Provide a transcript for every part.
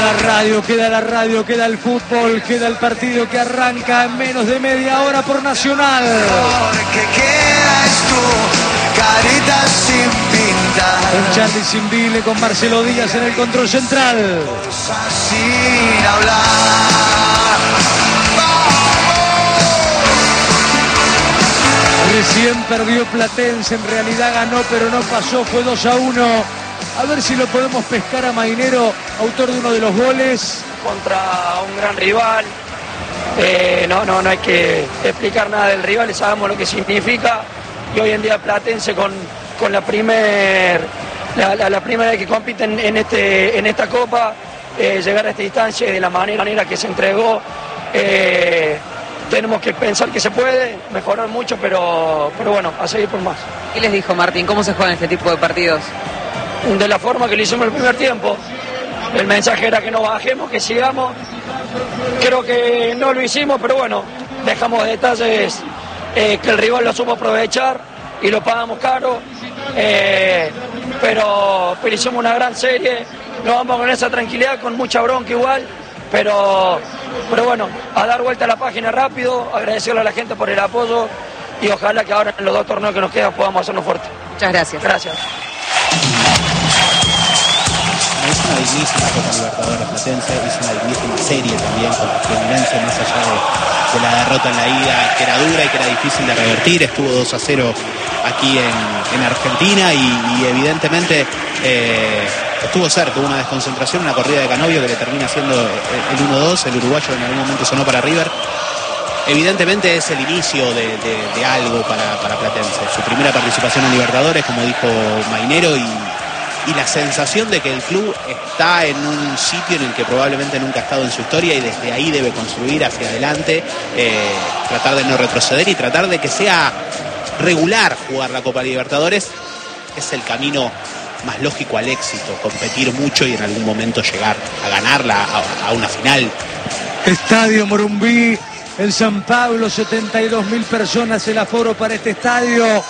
queda la radio, queda el fútbol, queda el partido que arranca en menos de media hora por Nacional. Porque quedas tú, carita sin pintar. Con Charly Simbile, con Marcelo Díaz en el control central. Cosas sin hablar. Recién perdió Platense, en realidad ganó, pero no pasó, fue 2-1. A ver si lo podemos pescar a Mainero, autor de uno de los goles. Contra un gran rival, no hay que explicar nada del rival, sabemos lo que significa. Y hoy en día Platense con la primera vez que compiten en esta Copa, llegar a esta instancia y de la manera que se entregó, tenemos que pensar que se puede mejorar mucho, pero bueno, a seguir por más. ¿Qué les dijo Martín? ¿Cómo se juega en este tipo de partidos? De la forma que lo hicimos el primer tiempo. El mensaje era que no bajemos, que sigamos. Creo que no lo hicimos, pero bueno, dejamos detalles que el rival lo supo aprovechar y lo pagamos caro. Pero hicimos una gran serie. Nos vamos con esa tranquilidad, con mucha bronca igual. Pero bueno, a dar vuelta a la página rápido, agradecerle a la gente por el apoyo y ojalá que ahora en los 2 torneos que nos quedan podamos hacernos fuertes. Muchas gracias. Gracias. Es una dignísima Copa Libertadores Platense, es una dignísima serie también con Fluminense, más allá de la derrota en la ida, que era dura y que era difícil de revertir. Estuvo 2-0 aquí en Argentina y evidentemente estuvo cerca, hubo una desconcentración, una corrida de Canovio que le termina siendo el 1-2, el uruguayo en algún momento sonó para River. Evidentemente es el inicio de algo para Platense, su primera participación en Libertadores, como dijo Mainero, y la sensación de que el club está en un sitio en el que probablemente nunca ha estado en su historia y desde ahí debe construir hacia adelante, tratar de no retroceder y tratar de que sea regular jugar la Copa Libertadores. Es el camino más lógico al éxito, competir mucho y en algún momento llegar a ganarla, a una final. Estadio Morumbí en San Pablo, 72.000 personas el aforo para este estadio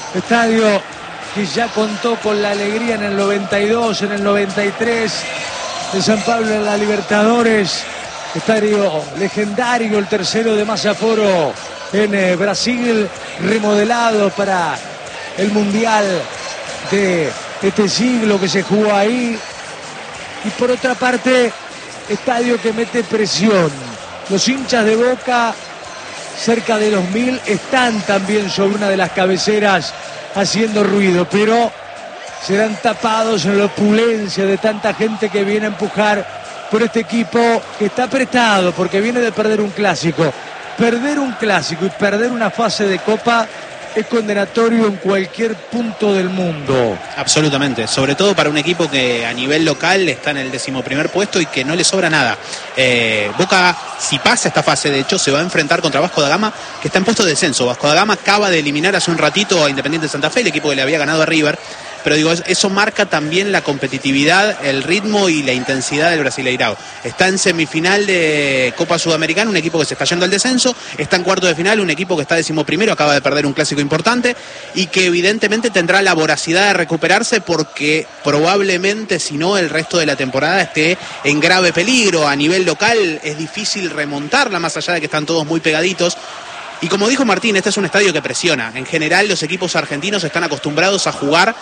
que ya contó con la alegría en el 92, en el 93, de San Pablo en la Libertadores, estadio legendario, el tercero de más aforo en Brasil, remodelado para el Mundial de este siglo que se jugó ahí. Y por otra parte, estadio que mete presión. Los hinchas de Boca, cerca de los 1000, están también sobre una de las cabeceras haciendo ruido, pero serán tapados en la opulencia de tanta gente que viene a empujar por este equipo que está apretado porque viene de perder un clásico. Perder un clásico y perder una fase de Copa es condenatorio en cualquier punto del mundo. Absolutamente, sobre todo para un equipo que a nivel local está en el 11º puesto y que no le sobra nada. Boca, si pasa esta fase, de hecho, se va a enfrentar contra Vasco da Gama, que está en puesto de descenso. Vasco da Gama acaba de eliminar hace un ratito a Independiente Santa Fe, el equipo que le había ganado a River. Pero digo, eso marca también la competitividad, el ritmo y la intensidad del Brasileirao. Está en semifinal de Copa Sudamericana, un equipo que se está yendo al descenso. Está en cuarto de final, un equipo que está 11º, acaba de perder un clásico importante y que evidentemente tendrá la voracidad de recuperarse porque probablemente, si no, el resto de la temporada esté en grave peligro. A nivel local es difícil remontarla, más allá de que están todos muy pegaditos. Y como dijo Martín, este es un estadio que presiona. En general, los equipos argentinos están acostumbrados a jugar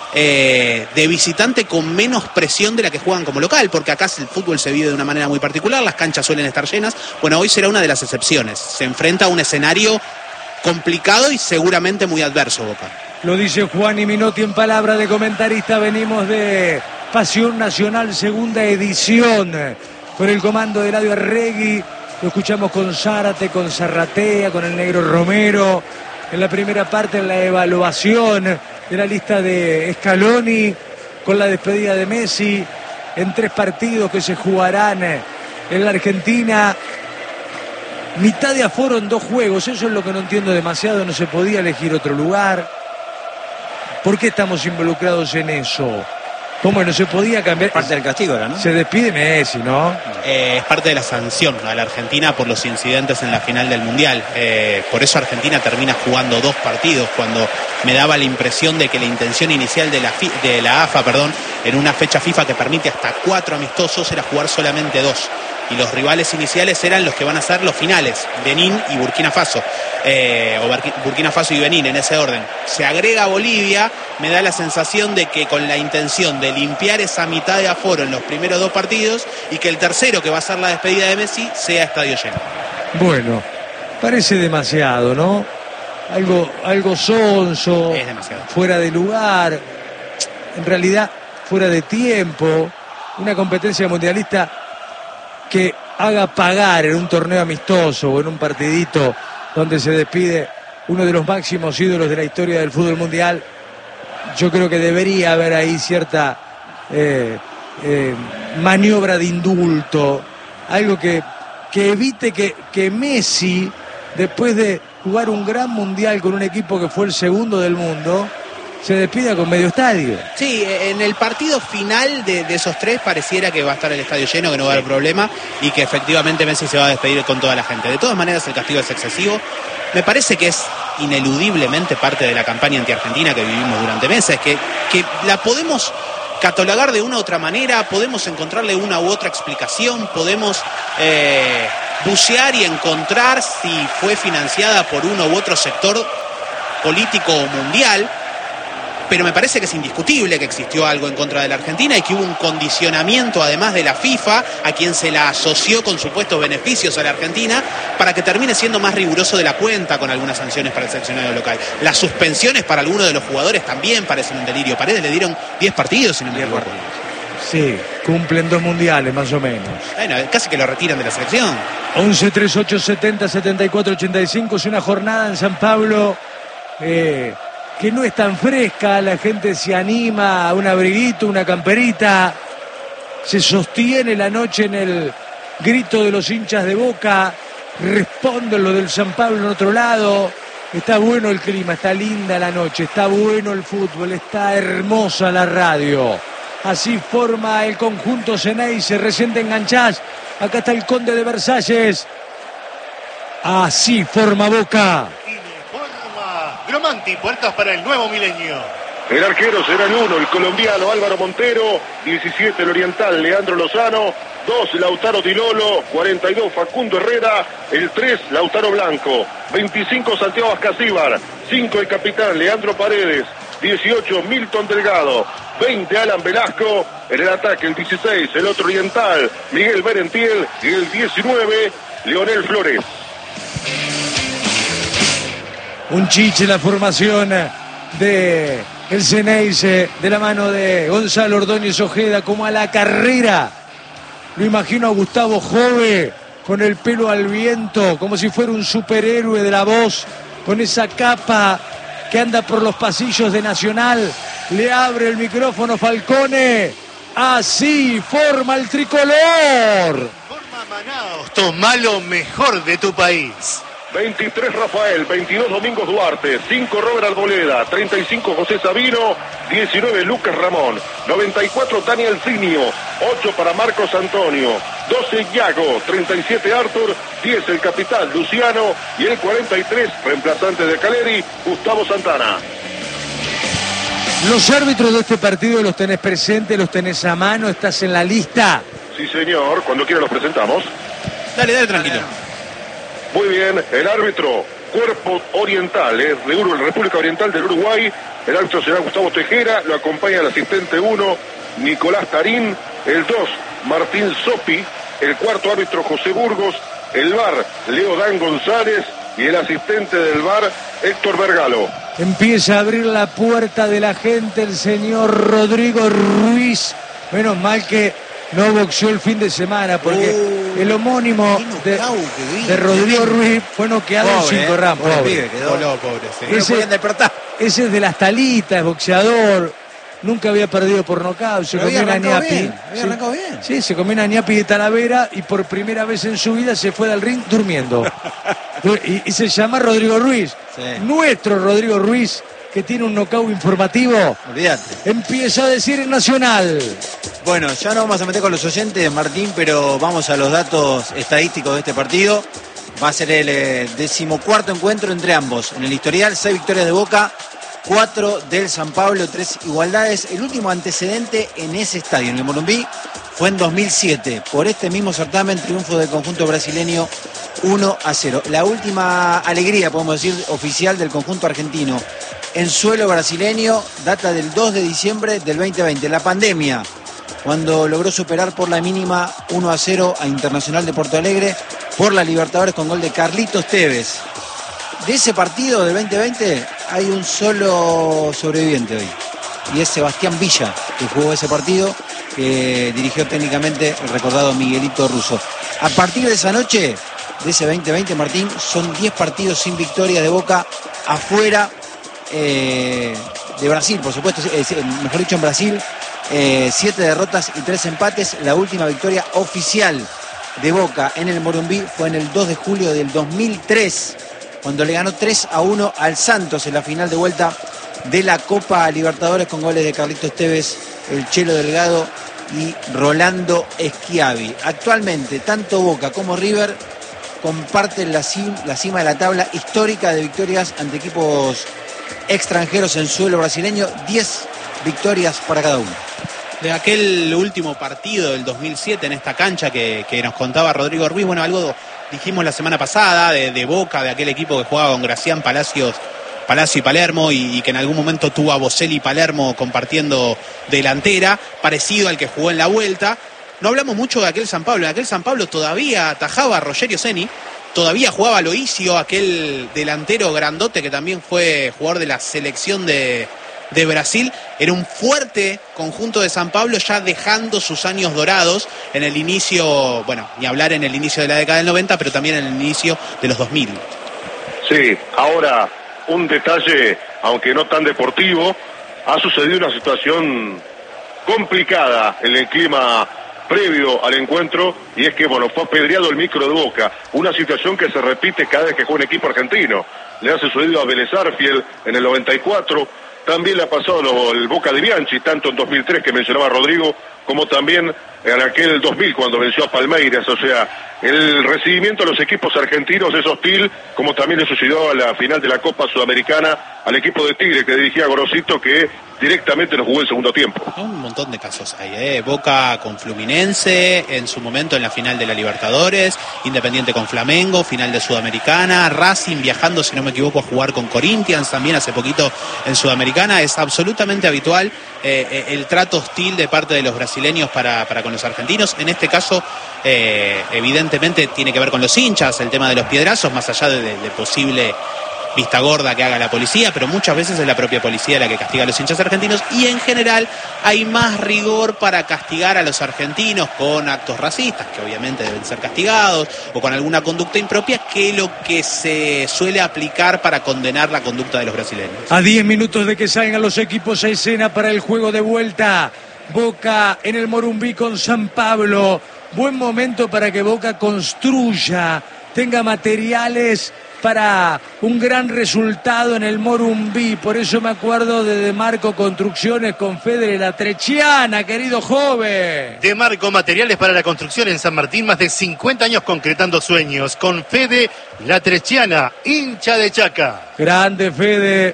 de visitante con menos presión de la que juegan como local, porque acá el fútbol se vive de una manera muy particular, las canchas suelen estar llenas. Bueno, hoy será una de las excepciones. Se enfrenta a un escenario complicado y seguramente muy adverso, Boca. Lo dice Juan y Minotti en palabra de comentarista. Venimos de Pasión Nacional, segunda edición, con el comando de Eladio Arregui. Lo escuchamos con Zárate, con Zarratea, con el Negro Romero. En la primera parte, en la evaluación de la lista de Scaloni, con la despedida de Messi, en 3 partidos que se jugarán en la Argentina. Mitad de aforo en 2 juegos, eso es lo que no entiendo demasiado, no se podía elegir otro lugar. ¿Por qué estamos involucrados en eso? ¿Cómo no se podía cambiar? Parte del castigo era, ¿no? Se despide Messi, ¿no? Es parte de la sanción a la Argentina por los incidentes en la final del Mundial. Por eso Argentina termina jugando 2 partidos, cuando me daba la impresión de que la intención inicial de la AFA, en una fecha FIFA que permite hasta 4 amistosos, era jugar solamente 2. Y los rivales iniciales eran los que van a ser los finales, Benín y Burkina Faso, o Burkina Faso y Benín, en ese orden. Se agrega Bolivia, me da la sensación de que con la intención de limpiar esa mitad de aforo en los primeros 2 partidos, y que el tercero, que va a ser la despedida de Messi, sea estadio lleno. Bueno, parece demasiado, ¿no? Algo sonso, Es demasiado. fuera de lugar, en realidad fuera de tiempo, una competencia mundialista que haga pagar en un torneo amistoso o en un partidito donde se despide uno de los máximos ídolos de la historia del fútbol mundial. Yo creo que debería haber ahí cierta maniobra de indulto, algo que evite que Messi, después de jugar un gran mundial con un equipo que fue el segundo del mundo, se despida con medio estadio. Sí, en el partido final de esos 3 pareciera que va a estar el estadio lleno, que no va a haber problema, y que efectivamente Messi se va a despedir con toda la gente. De todas maneras, el castigo es excesivo. Me parece que es ineludiblemente parte de la campaña anti-argentina que vivimos durante meses, que la podemos catalogar de una u otra manera, podemos encontrarle una u otra explicación, podemos bucear y encontrar si fue financiada por uno u otro sector político o mundial. Pero me parece que es indiscutible que existió algo en contra de la Argentina y que hubo un condicionamiento, además de la FIFA, a quien se la asoció con supuestos beneficios a la Argentina, para que termine siendo más riguroso de la cuenta con algunas sanciones para el seleccionado local. Las suspensiones para algunos de los jugadores también parecen un delirio. Paredes le dieron 10 partidos, si no me equivoco. Sí, cumplen 2 mundiales más o menos. Bueno, casi que lo retiran de la selección. 11, 38, 70, 74, 85. Es una jornada en San Pablo que no es tan fresca. La gente se anima a un abriguito, una camperita. Se sostiene la noche en el grito de los hinchas de Boca. Responden los del San Pablo en otro lado. Está bueno el clima, está linda la noche, está bueno el fútbol, está hermosa la radio. Así forma el conjunto Ceneice. Recién te enganchás. Acá está el Conde de Versalles. Así forma Boca. Gromanti, puertas para el nuevo milenio. El arquero será el 1, el colombiano Álvaro Montero. 17, el oriental Leandro Lozano. 2, Lautaro Di Lolo. 42, Facundo Herrera. El 3, Lautaro Blanco. 25, Santiago Ascasíbar. 5, el capitán Leandro Paredes. 18, Milton Delgado. 20, Alan Velasco. En el ataque, el 16, el otro oriental Miguel Merentiel. Y el 19, Leonel Flores. Un chiche la formación de el Ceneice, de la mano de Gonzalo Ordóñez Ojeda, como a la carrera. Lo imagino a Gustavo Jove con el pelo al viento, como si fuera un superhéroe de la voz, con esa capa que anda por los pasillos de Nacional. Le abre el micrófono Falcone. Así forma el tricolor. Forma Manaos, toma lo mejor de tu país. 23 Rafael, 22 Domingos Duarte, 5 Robert Arboleda, 35 José Sabino, 19 Lucas Ramón, 94 Daniel Zinio, 8 para Marcos Antonio, 12 Iago, 37 Arthur, 10 el capitán Luciano y el 43, reemplazante de Caleri, Gustavo Santana. Los árbitros de este partido los tenés presentes, los tenés a mano, estás en la lista. Sí señor, cuando quiera los presentamos. Dale, tranquilo. Muy bien, el árbitro, Cuerpo Oriental, de República Oriental del Uruguay. El árbitro será Gustavo Tejera, lo acompaña el asistente 1, Nicolás Tarín, el 2, Martín Sopi, el cuarto árbitro José Burgos, el VAR, Leo Dan González y el asistente del VAR, Héctor Vergalo. Empieza a abrir la puerta de la gente el señor Rodrigo Ruiz. Menos mal que no boxeó el fin de semana, porque el homónimo de Rodrigo Ruiz fue noqueado en 5 rounds. Pobre. Ese es de las talitas, es boxeador. Nunca había perdido por nocaut. Se comió una ñapi. Sí, se comió una ñapi de Talavera y por primera vez en su vida se fue del ring durmiendo. Y se llama Rodrigo Ruiz. Sí. Nuestro Rodrigo Ruiz, que tiene un knockout informativo. Olvídate. Empieza a decir Nacional. Bueno, ya no vamos a meter con los oyentes, Martín, pero vamos a los datos estadísticos de este partido. Va a ser el 14º encuentro entre ambos. En el historial, 6 victorias de Boca, 4 del San Pablo, 3 igualdades. El último antecedente en ese estadio, en el Morumbi, fue en 2007. Por este mismo certamen, triunfo del conjunto brasileño 1-0. La última alegría, podemos decir, oficial del conjunto argentino en suelo brasileño data del 2 de diciembre del 2020, la pandemia, cuando logró superar por la mínima 1-0 a Internacional de Porto Alegre por la Libertadores con gol de Carlitos Tevez. De ese partido del 2020 hay un solo sobreviviente hoy, y es Sebastián Villa, que jugó ese partido, que dirigió técnicamente el recordado Miguelito Russo. A partir de esa noche, de ese 2020, Martín, son 10 partidos sin victoria de Boca afuera de Brasil, por supuesto, mejor dicho en Brasil, 7 derrotas y 3 empates. La última victoria oficial de Boca en el Morumbi fue en el 2 de julio del 2003, cuando le ganó 3-1 al Santos en la final de vuelta de la Copa Libertadores con goles de Carlitos Tevez, el Chelo Delgado y Rolando Schiavi. Actualmente, tanto Boca como River comparten la cima de la tabla histórica de victorias ante equipos extranjeros en suelo brasileño, 10 victorias para cada uno. De aquel último partido del 2007 en esta cancha que nos contaba Rodrigo Ruiz, bueno, algo dijimos la semana pasada de Boca, de aquel equipo que jugaba con Gracián, Palacio y Palermo, y que en algún momento tuvo a Boselli y Palermo compartiendo delantera, parecido al que jugó en la vuelta. No hablamos mucho de aquel San Pablo. En aquel San Pablo todavía atajaba a Rogerio Ceni, todavía jugaba Loisio, aquel delantero grandote que también fue jugador de la selección de Brasil. Era un fuerte conjunto de San Pablo, ya dejando sus años dorados en el inicio, bueno, ni hablar en el inicio de la década del 90, pero también en el inicio de los 2000. Sí, ahora un detalle, aunque no tan deportivo, ha sucedido una situación complicada en el clima previo al encuentro, y es que, bueno, fue apedreado el micro de Boca, una situación que se repite cada vez que juega un equipo argentino. Le ha sucedido a Vélez Arfiel en el 94, también le ha pasado el Boca de Bianchi, tanto en 2003 que mencionaba Rodrigo, como también en aquel 2000 cuando venció a Palmeiras. O sea, el recibimiento a los equipos argentinos es hostil, como también le sucedió a la final de la Copa Sudamericana al equipo de Tigre que dirigía Gorosito, que directamente no jugó el segundo tiempo. Un montón de casos hay, Boca con Fluminense, en su momento en la final de la Libertadores, Independiente con Flamengo, final de Sudamericana, Racing viajando, si no me equivoco, a jugar con Corinthians también hace poquito en Sudamericana. Es absolutamente habitual el trato hostil de parte de los brasileños para con los argentinos. En este caso, evidentemente tiene que ver con los hinchas, el tema de los piedrazos, más allá de posible vista gorda que haga la policía, pero muchas veces es la propia policía la que castiga a los hinchas argentinos, y en general hay más rigor para castigar a los argentinos con actos racistas, que obviamente deben ser castigados, o con alguna conducta impropia, que lo que se suele aplicar para condenar la conducta de los brasileños. A 10 minutos de que salgan los equipos a escena para el juego de vuelta, Boca en el Morumbi con San Pablo. Buen momento para que Boca construya, tenga materiales para un gran resultado en el Morumbi. Por eso me acuerdo de Demarco Construcciones con Fede La Trechiana, querido joven. Demarco Materiales para la Construcción en San Martín, más de 50 años concretando sueños. Con Fede La Trechiana, hincha de Chaca. Grande Fede.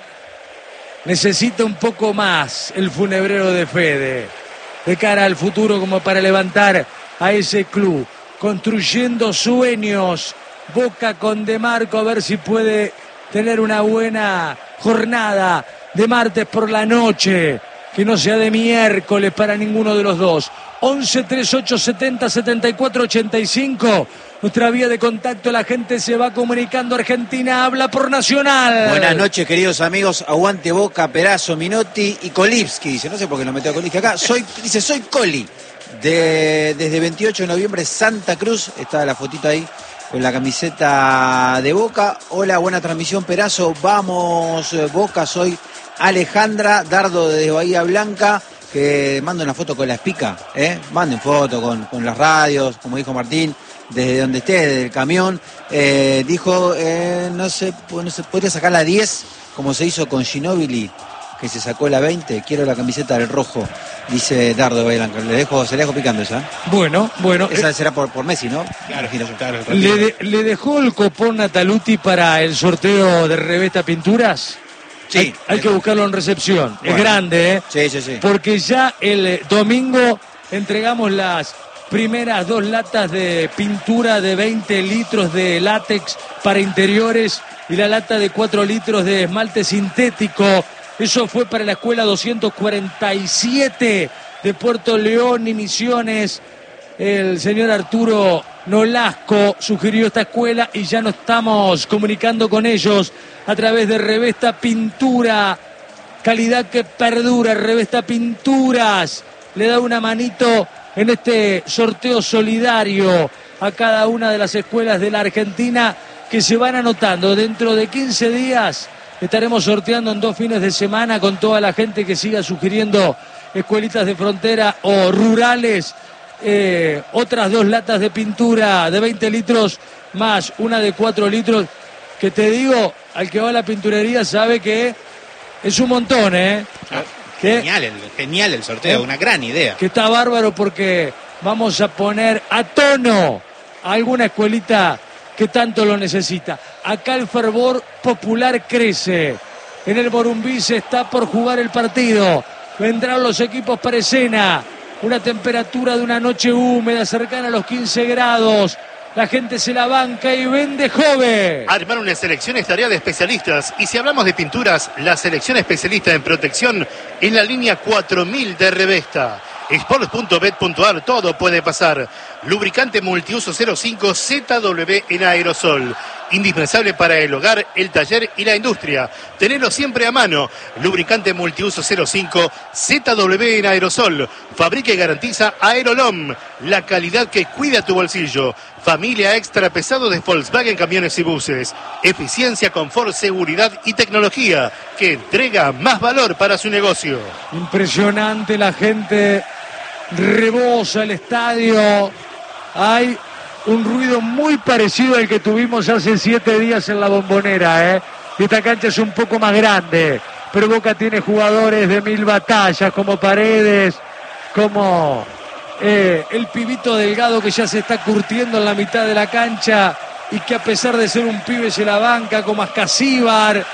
Necesita un poco más el funebrero de Fede, de cara al futuro, como para levantar a ese club. Construyendo sueños. Boca con Demarco, a ver si puede tener una buena jornada de martes por la noche, que no sea de miércoles para ninguno de los dos. 11 38 70 74 85, nuestra vía de contacto. La gente se va comunicando. Argentina habla por Nacional. Buenas noches, queridos amigos. Aguante Boca, Perazo, Minotti y Kolipski. Dice, no sé por qué lo metió a Kolipski acá. Soy Coli. Desde 28 de noviembre, Santa Cruz. Está la fotito ahí con la camiseta de Boca. Hola, buena transmisión, Perazo. Vamos, Boca. Soy Alejandra Dardo desde Bahía Blanca, que manda una foto con la espica, manden foto con las radios, como dijo Martín, desde donde esté, desde el camión. Dijo, no se podría sacar la 10, como se hizo con Ginóbili, que se sacó la 20. Quiero la camiseta del rojo, dice Dardo de Bailanca. Se le dejo picando esa. Bueno. Esa será por Messi, ¿no? Claro. ¿Le dejó el copón Nataluti para el sorteo de Revesta Pinturas? Sí. Hay que buscarlo en recepción. Bueno. Es grande, ¿eh? Sí. Porque ya el domingo entregamos las primeras 2 latas de pintura de 20 litros de látex para interiores y la lata de 4 litros de esmalte sintético. Eso fue para la escuela 247 de Puerto León y Misiones. El señor Arturo Nolasco sugirió esta escuela y ya nos estamos comunicando con ellos a través de Revesta Pintura. Calidad que perdura, Revesta Pinturas. Le da una manito en este sorteo solidario a cada una de las escuelas de la Argentina que se van anotando. Dentro de 15 días estaremos sorteando en 2 fines de semana con toda la gente que siga sugiriendo escuelitas de frontera o rurales. Otras 2 latas de pintura de 20 litros más una de 4 litros, que te digo, al que va a la pinturería sabe que es un montón, Genial el sorteo, una gran idea. Que está bárbaro porque vamos a poner a tono a alguna escuelita que tanto lo necesita. Acá el fervor popular crece. En el Morumbí se está por jugar el partido. Vendrán los equipos para escena. Una temperatura de una noche húmeda cercana a los 15 grados. La gente se la banca y vende joven. Armar una selección es tarea de especialistas. Y si hablamos de pinturas, la selección especialista en protección es la línea 4000 de Revesta. Sports.bet.ar, todo puede pasar. Lubricante multiuso 05 ZW en aerosol. Indispensable para el hogar, el taller y la industria. Tenerlo siempre a mano. Lubricante multiuso 05 ZW en aerosol. Fabrica y garantiza Aerolom. La calidad que cuida tu bolsillo. Familia extra pesado de Volkswagen Camiones y Buses. Eficiencia, confort, seguridad y tecnología que entrega más valor para su negocio. Impresionante, la gente rebosa el estadio. Hay un ruido muy parecido al que tuvimos hace 7 días en la Bombonera, Esta cancha es un poco más grande, pero Boca tiene jugadores de 1000 batallas, como Paredes, como el pibito Delgado, que ya se está curtiendo en la mitad de la cancha y que a pesar de ser un pibe se la banca, como Ascasíbar,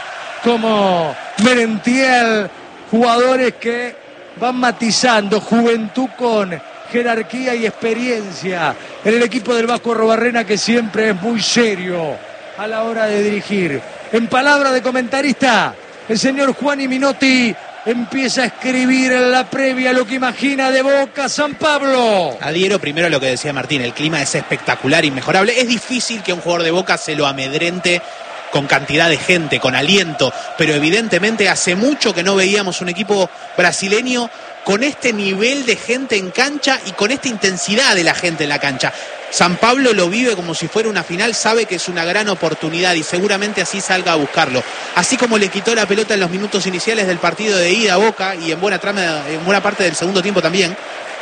como Merentiel, jugadores que van matizando juventud con jerarquía y experiencia en el equipo del Vasco Arrobarrena, que siempre es muy serio a la hora de dirigir. En palabra de comentarista, el señor Juan Minotti empieza a escribir en la previa lo que imagina de Boca San Pablo. Adhiero primero a lo que decía Martín, el clima es espectacular, inmejorable. Es difícil que un jugador de Boca se lo amedrente con cantidad de gente, con aliento, pero evidentemente hace mucho que no veíamos un equipo brasileño con este nivel de gente en cancha y con esta intensidad de la gente en la cancha. San Pablo lo vive como si fuera una final, sabe que es una gran oportunidad y seguramente así salga a buscarlo. Así como le quitó la pelota en los minutos iniciales del partido de ida a Boca y en buena parte del segundo tiempo también,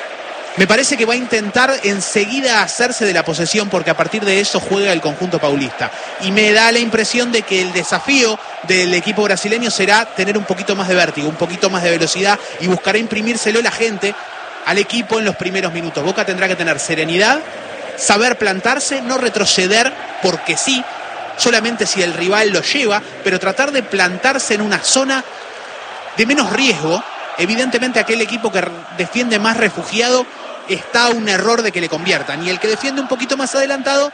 me parece que va a intentar enseguida hacerse de la posesión, porque a partir de eso juega el conjunto paulista. Y me da la impresión de que el desafío del equipo brasileño será tener un poquito más de vértigo, un poquito más de velocidad, y buscará imprimírselo la gente al equipo en los primeros minutos. Boca tendrá que tener serenidad, saber plantarse, no retroceder porque sí, solamente si el rival lo lleva, pero tratar de plantarse en una zona de menos riesgo. Evidentemente aquel equipo que defiende más refugiado está a un error de que le conviertan, y el que defiende un poquito más adelantado,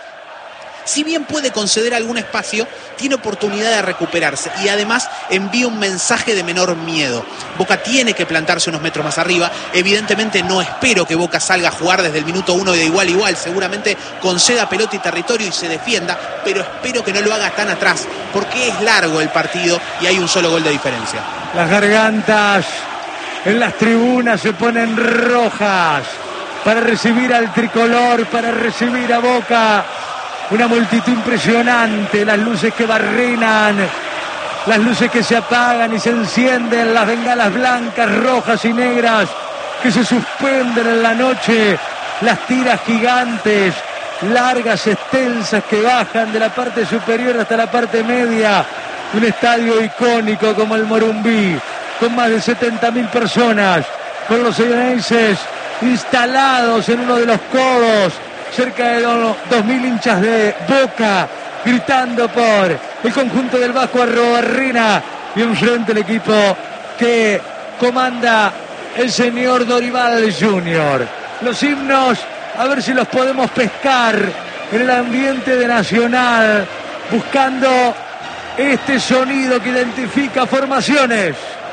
si bien puede conceder algún espacio, tiene oportunidad de recuperarse y además envía un mensaje de menor miedo. Boca tiene que plantarse unos metros más arriba. Evidentemente no espero que Boca salga a jugar desde el minuto 1 de igual a igual, seguramente conceda pelota y territorio y se defienda, pero espero que no lo haga tan atrás, porque es largo el partido y hay un solo gol de diferencia. Las gargantas en las tribunas se ponen rojas para recibir al tricolor, para recibir a Boca. Una multitud impresionante, las luces que barrinan, las luces que se apagan y se encienden, las bengalas blancas, rojas y negras que se suspenden en la noche, las tiras gigantes largas, extensas, que bajan de la parte superior hasta la parte media. Un estadio icónico como el Morumbí, con más de 70.000 personas, con los sionenses instalados en uno de los codos, cerca de 2.000 hinchas de Boca, gritando por el conjunto del Vasco Arrobarrena, y enfrente el equipo que comanda el señor Dorival Junior. Los himnos, a ver si los podemos pescar en el ambiente de Nacional, buscando este sonido que identifica formaciones.